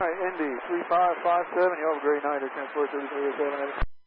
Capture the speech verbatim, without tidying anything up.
All right, Indy three five five seven, you have a great night at Transport thirty-three oh seven.